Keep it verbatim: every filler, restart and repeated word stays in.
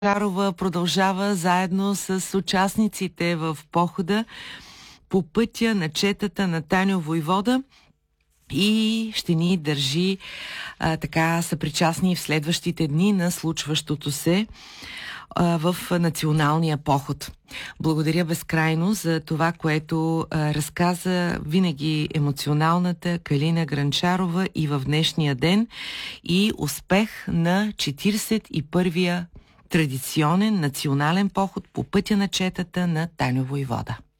Шарова продължава заедно с участниците в похода по пътя на четата на Таню Войвода и ще ни държи а, така съпричастни в следващите дни на случващото се а, в националния поход. Благодаря безкрайно за това, което а, разказа винаги емоционалната Калина Гранчарова и в днешния ден, и успех на четиридесет и първия традиционен национален поход по пътя на четата на Таню Войвода.